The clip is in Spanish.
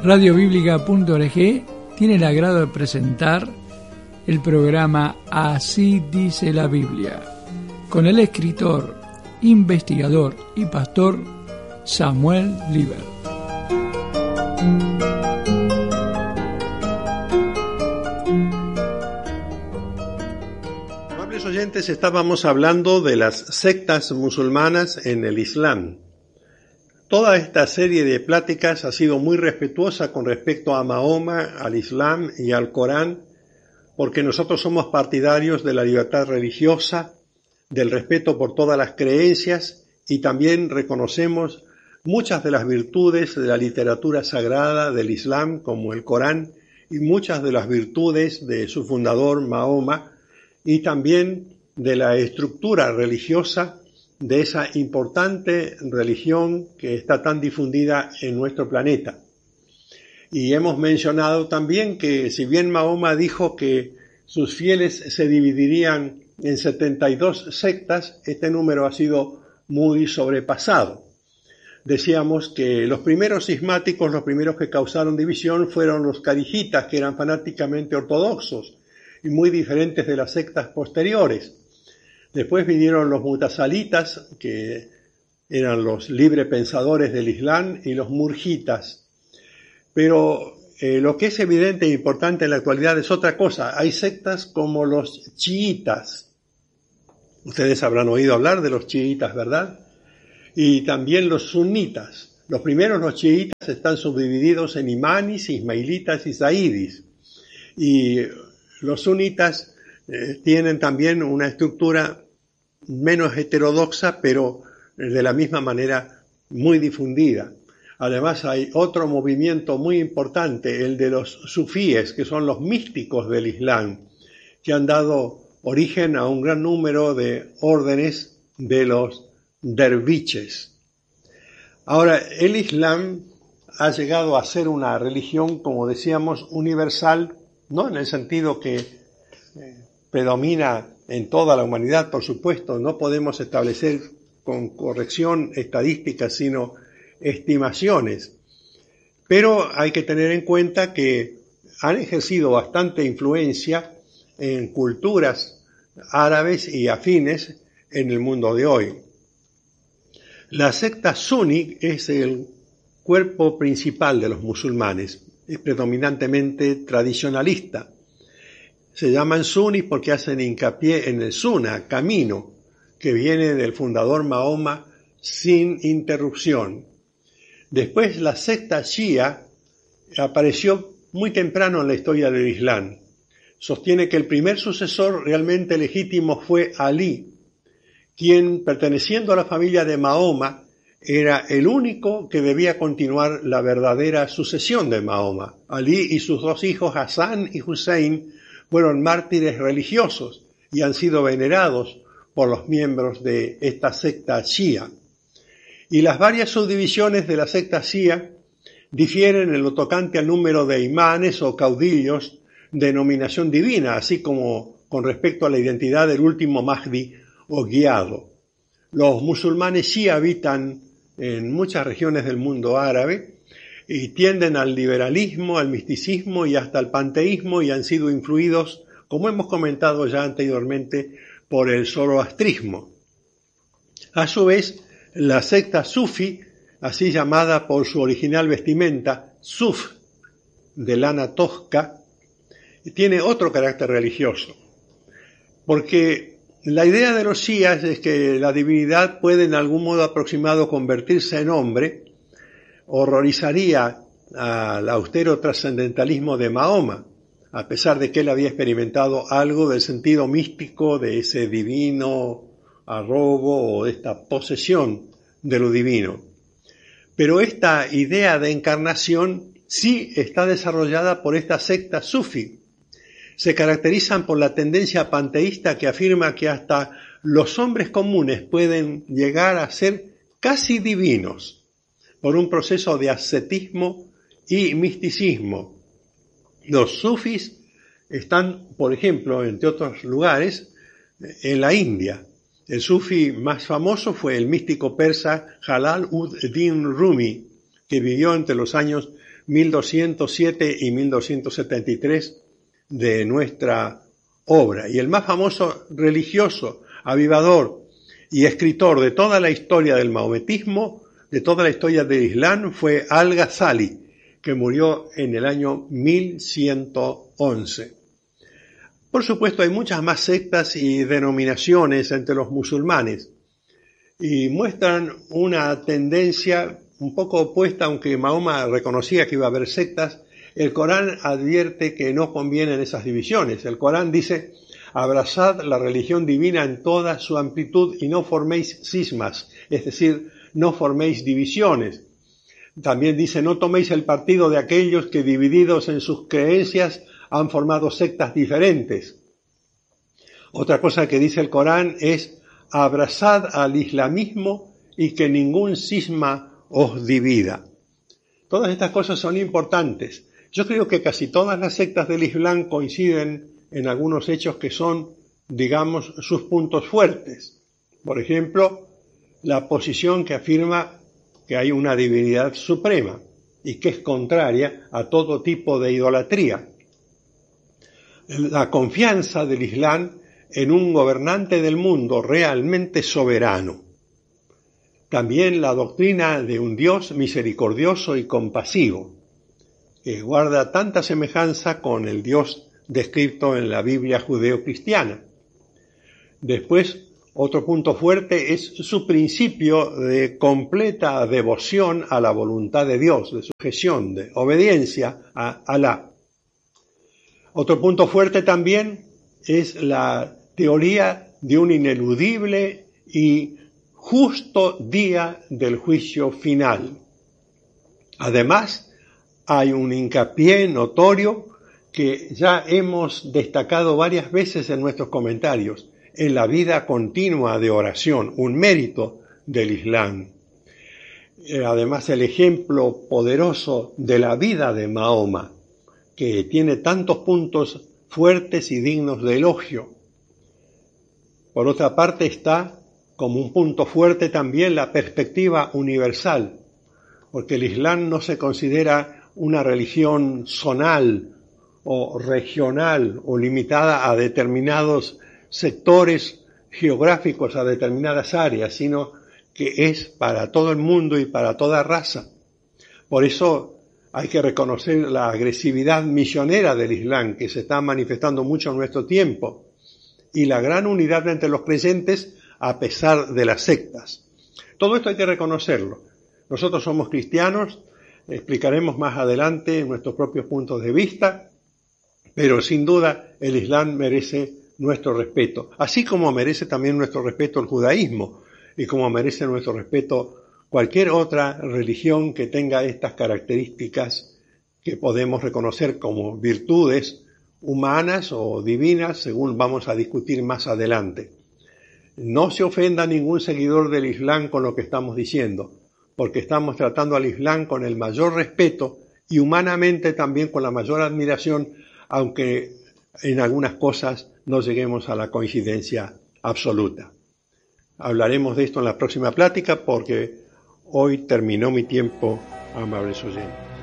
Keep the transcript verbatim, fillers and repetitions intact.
radio bíblica punto org tiene el agrado de presentar el programa Así dice la Biblia, con el escritor, investigador y pastor Samuel Liber. Amables oyentes, estábamos hablando de las sectas musulmanas en el Islam. Toda esta serie de pláticas ha sido muy respetuosa con respecto a Mahoma, al Islam y al Corán, porque nosotros somos partidarios de la libertad religiosa, del respeto por todas las creencias y también reconocemos muchas de las virtudes de la literatura sagrada del Islam, como el Corán, y muchas de las virtudes de su fundador Mahoma, y también de la estructura religiosa de esa importante religión que está tan difundida en nuestro planeta. Y hemos mencionado también que si bien Mahoma dijo que sus fieles se dividirían en setenta y dos sectas, este número ha sido muy sobrepasado. Decíamos que los primeros cismáticos, los primeros que causaron división fueron los carijitas, que eran fanáticamente ortodoxos y muy diferentes de las sectas posteriores. Después vinieron los mutasalitas, que eran los librepensadores del Islam, y los murjitas. Pero eh, lo que es evidente e importante en la actualidad es otra cosa. Hay sectas como los chiitas. Ustedes habrán oído hablar de los chiitas, ¿verdad? Y también los sunitas. Los primeros, los chiitas, están subdivididos en imanis, ismailitas y zaidis. Y los sunitas eh, tienen también una estructura menos heterodoxa, pero de la misma manera muy difundida. Además hay otro movimiento muy importante, el de los sufíes, que son los místicos del Islam, que han dado origen a un gran número de órdenes de los derviches. Ahora, el Islam ha llegado a ser una religión, como decíamos, universal, no en el sentido que eh, predomina en toda la humanidad, por supuesto, no podemos establecer con corrección estadísticas, sino estimaciones. Pero hay que tener en cuenta que han ejercido bastante influencia en culturas árabes y afines en el mundo de hoy. La secta suní es el cuerpo principal de los musulmanes, es predominantemente tradicionalista. Se llaman sunis porque hacen hincapié en el sunnah, camino, que viene del fundador Mahoma sin interrupción. Después la secta shia apareció muy temprano en la historia del Islam. Sostiene que el primer sucesor realmente legítimo fue Ali, quien, perteneciendo a la familia de Mahoma, era el único que debía continuar la verdadera sucesión de Mahoma. Ali y sus dos hijos, Hassan y Hussein, fueron mártires religiosos y han sido venerados por los miembros de esta secta shia. Y las varias subdivisiones de la secta shia difieren en lo tocante al número de imanes o caudillos de nominación divina, así como con respecto a la identidad del último Mahdi o guiado. Los musulmanes shia habitan en muchas regiones del mundo árabe y tienden al liberalismo, al misticismo y hasta al panteísmo, y han sido influidos, como hemos comentado ya anteriormente, por el zoroastrismo. A su vez, la secta sufi, así llamada por su original vestimenta, suf, de lana tosca, tiene otro carácter religioso, porque la idea de los shías es que la divinidad puede en algún modo aproximado convertirse en hombre. Horrorizaría al austero trascendentalismo de Mahoma, a pesar de que él había experimentado algo del sentido místico de ese divino arrobo o de esta posesión de lo divino. Pero esta idea de encarnación sí está desarrollada por esta secta sufi. Se caracterizan por la tendencia panteísta que afirma que hasta los hombres comunes pueden llegar a ser casi divinos por un proceso de ascetismo y misticismo. Los sufis están, por ejemplo, entre otros lugares, en la India. El sufi más famoso fue el místico persa Jalal-ud-Din Rumi, que vivió entre los años mil doscientos siete y mil doscientos setenta y tres de nuestra obra. Y el más famoso religioso, avivador y escritor de toda la historia del maometismo, de toda la historia del Islam, fue Al-Ghazali, que murió en el año mil ciento once. Por supuesto, hay muchas más sectas y denominaciones entre los musulmanes y muestran una tendencia un poco opuesta, aunque Mahoma reconocía que iba a haber sectas. El Corán advierte que no convienen esas divisiones. El Corán dice: abrazad la religión divina en toda su amplitud y no forméis cismas, es decir, no forméis divisiones. También dice: no toméis el partido de aquellos que, divididos en sus creencias, han formado sectas diferentes. Otra cosa que dice el Corán es: abrazad al islamismo y que ningún cisma os divida. Todas estas cosas son importantes. Yo creo que casi todas las sectas del Islam coinciden en algunos hechos que son, digamos, sus puntos fuertes. Por ejemplo, la posición que afirma que hay una divinidad suprema y que es contraria a todo tipo de idolatría. La confianza del Islam en un gobernante del mundo realmente soberano. También la doctrina de un Dios misericordioso y compasivo, que guarda tanta semejanza con el Dios descrito en la Biblia judeo-cristiana. Después, otro punto fuerte es su principio de completa devoción a la voluntad de Dios, de sujeción, de obediencia a Alá. Otro punto fuerte también es la teoría de un ineludible y justo día del juicio final. Además, hay un hincapié notorio que ya hemos destacado varias veces en nuestros comentarios, en la vida continua de oración, un mérito del Islam. Además, el ejemplo poderoso de la vida de Mahoma, que tiene tantos puntos fuertes y dignos de elogio. Por otra parte, está como un punto fuerte también la perspectiva universal, porque el Islam no se considera una religión zonal o regional o limitada a determinados sectores geográficos, a determinadas áreas, sino que es para todo el mundo y para toda raza. Por eso hay que reconocer la agresividad misionera del Islam, que se está manifestando mucho en nuestro tiempo, y la gran unidad entre los creyentes a pesar de las sectas. Todo esto hay que reconocerlo. Nosotros somos cristianos, explicaremos más adelante nuestros propios puntos de vista, pero sin duda el Islam merece nuestro respeto, así como merece también nuestro respeto el judaísmo, y como merece nuestro respeto cualquier otra religión que tenga estas características que podemos reconocer como virtudes humanas o divinas, según vamos a discutir más adelante. No se ofenda ningún seguidor del Islam con lo que estamos diciendo, porque estamos tratando al Islam con el mayor respeto y humanamente también con la mayor admiración, aunque en algunas cosas no lleguemos a la coincidencia absoluta. Hablaremos de esto en la próxima plática porque hoy terminó mi tiempo, amables oyentes.